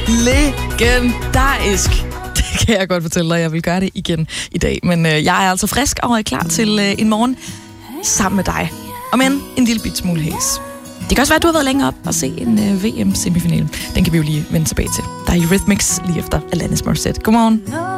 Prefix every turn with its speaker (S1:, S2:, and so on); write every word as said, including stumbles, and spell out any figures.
S1: legendarisk. Det kan jeg godt fortælle dig, jeg vil gøre det igen i dag. Men øh, jeg er altså frisk og er klar til øh, en morgen sammen med dig. Og men en lille bit smule hæs. Det kan også være, at du har været længere op og se en øh, V M-semifinale. Den kan vi jo lige vende tilbage til. Der er Eurythmics lige efter Alanis Morissette. Godmorgen.